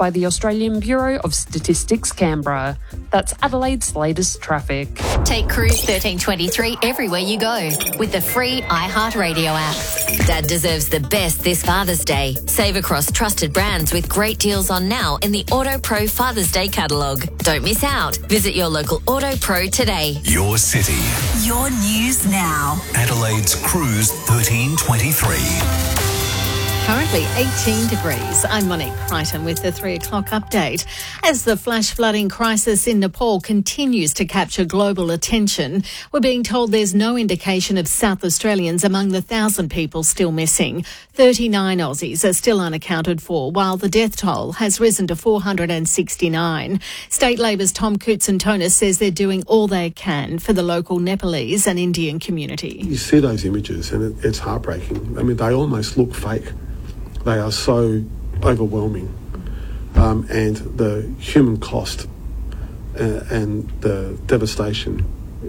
by the Australian Bureau of Statistics, Canberra. That's Adelaide's latest traffic. Take Cruise 1323 everywhere you go with the free iHeartRadio app. Dad deserves the best this Father's Day. Save across trusted brands with great deals on now in the Auto Pro Father's Day catalogue. Don't miss out. Visit your local Auto Pro today. Your city. Your news now. Adelaide's Cruise 1323. Currently 18 degrees. I'm Monique Crichton with the 3 o'clock update. As the flash flooding crisis in Nepal continues to capture global attention, we're being told there's no indication of South Australians among the 1,000 people still missing. 39 Aussies are still unaccounted for, while the death toll has risen to 469. State Labor's Tom Koutsantonis says they're doing all they can for the local Nepalese and Indian community. You see those images and it's heartbreaking. I mean, they almost look fake. They are so overwhelming, and the human cost and the devastation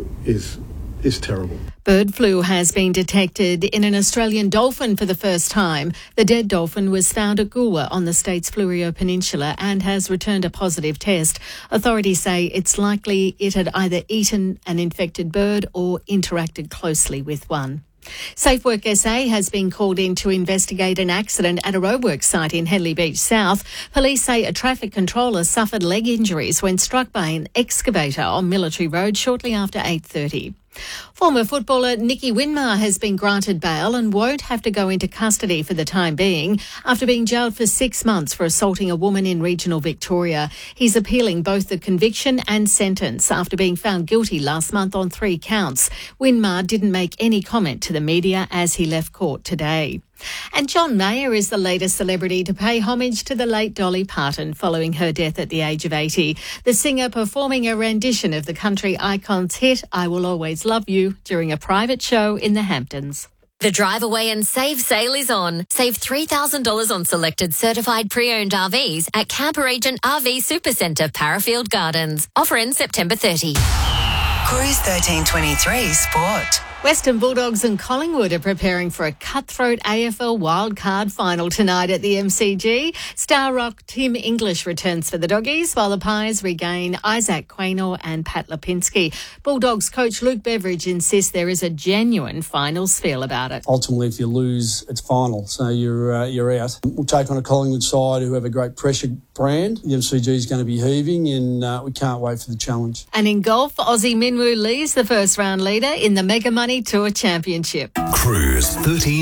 is terrible. Bird flu has been detected in an Australian dolphin for the first time. The dead dolphin was found at Goolwa on the state's Fleurieu Peninsula and has returned a positive test. Authorities say it's likely it had either eaten an infected bird or interacted closely with one. SafeWork SA has been called in to investigate an accident at a roadworks site in Henley Beach South. Police say a traffic controller suffered leg injuries when struck by an excavator on Military Road shortly after 8:30. Former footballer Nicky Winmar has been granted bail and won't have to go into custody for the time being after being jailed for 6 months for assaulting a woman in regional Victoria. He's appealing both the conviction and sentence after being found guilty last month on 3 counts. Winmar didn't make any comment to the media as he left court today. And John Mayer is the latest celebrity to pay homage to the late Dolly Parton following her death at the age of 80. The singer performing a rendition of the country icon's hit, I Will Always Love You, during a private show in the Hamptons. The Drive Away and Save sale is on. Save $3,000 on selected certified pre-owned RVs at Camper Agent RV Supercentre, Parafield Gardens. Offer ends September 30. Cruise 1323 Sport. Western Bulldogs and Collingwood are preparing for a cutthroat AFL wildcard final tonight at the MCG. Star rock Tim English returns for the Doggies, while the Pies regain Isaac Quaynor and Pat Lipinski. Bulldogs coach Luke Beveridge insists there is a genuine finals feel about it. Ultimately, if you lose, it's final, so you're out. We'll take on a Collingwood side who have a great pressure brand. The MCG is going to be heaving, and we can't wait for the challenge. And in golf, Aussie Minwoo Lee's the first round leader in the Mega Money Tour Championship. Cruise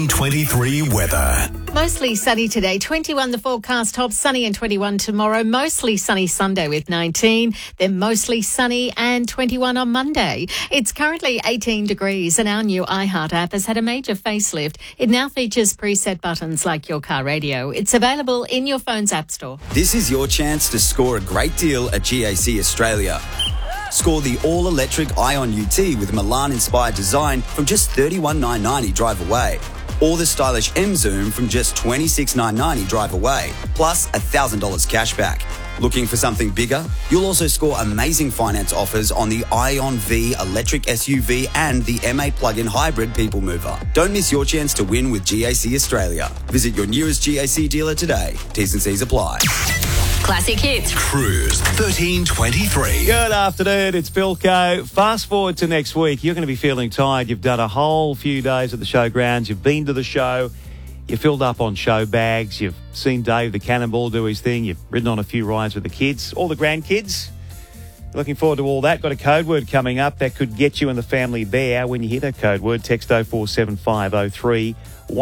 1323 weather. Mostly sunny today, 21 the forecast, top sunny and 21 tomorrow. Mostly sunny Sunday with 19, then mostly sunny and 21 on Monday. It's currently 18 degrees and our new iHeart app has had a major facelift. It now features preset buttons like your car radio. It's available in your phone's app store. This is your chance to score a great deal at GAC Australia. Score the all-electric Ion UT with Milan-inspired design from just $31,990 drive away. Or the stylish M-Zoom from just $26,990 drive away, plus $1,000 cash back. Looking for something bigger? You'll also score amazing finance offers on the Ion V electric SUV and the MA plug-in hybrid people mover. Don't miss your chance to win with GAC Australia. Visit your nearest GAC dealer today. T's and C's apply. Classic hits. Cruise 1323. Good afternoon, it's Philco. Fast forward to next week. You're going to be feeling tired. You've done a whole few days at the showgrounds. You've been to the show. You filled up on show bags. You've seen Dave the Cannonball do his thing. You've ridden on a few rides with the kids, all the grandkids. Looking forward to all that. Got a code word coming up that could get you and the family there. When you hear that code word, text 047503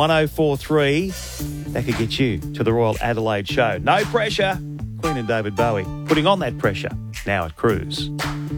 1043. That could get you to the Royal Adelaide Show. No pressure. Queen and David Bowie putting on that pressure now at Cruise.